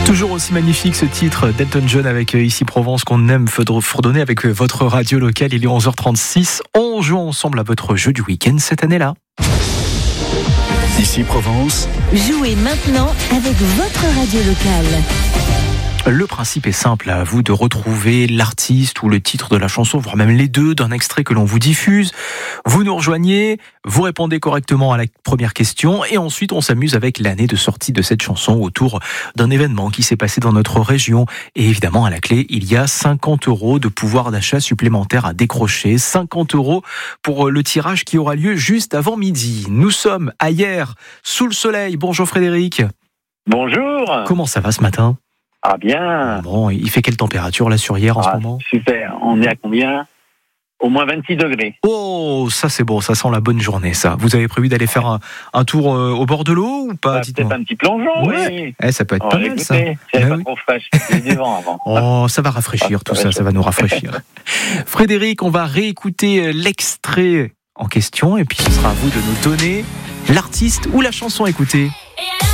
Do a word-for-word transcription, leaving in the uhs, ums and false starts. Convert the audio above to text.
Toujours aussi magnifique ce titre d'Elton John avec Ici Provence qu'on aime fredonner avec votre radio locale. Il est onze heures trente-six. On joue ensemble à votre jeu du week-end cette année-là. Ici Provence. Jouez maintenant avec votre radio locale. Le principe est simple, à vous de retrouver l'artiste ou le titre de la chanson, voire même les deux, d'un extrait que l'on vous diffuse. Vous nous rejoignez, vous répondez correctement à la première question et ensuite on s'amuse avec l'année de sortie de cette chanson autour d'un événement qui s'est passé dans notre région. Et évidemment, à la clé, il y a cinquante euros de pouvoir d'achat supplémentaire à décrocher. cinquante euros pour le tirage qui aura lieu juste avant midi. Nous sommes à Hyères, sous le soleil. Bonjour Frédéric. Bonjour. Comment ça va ce matin ? Ah bien. Bon, il fait quelle température là sur Hyères en ah, ce moment ? Super, on est à combien ? Au moins vingt-six degrés. Oh, ça c'est bon, ça sent la bonne journée ça. Vous avez prévu d'aller faire un, un tour euh, au bord de l'eau ou pas ? Ah, peut-être un petit plongeon, ouais. oui. Eh, ça peut être On pas va mal l'écouter. ça. Si elle Ah, n'est pas oui. trop fraîche, il y a du vent avant. Oh, ça va rafraîchir Ah, tout ça ça, va ça va nous rafraîchir. Frédéric, on va réécouter l'extrait en question et puis ce sera à vous de nous donner l'artiste ou la chanson à écouter.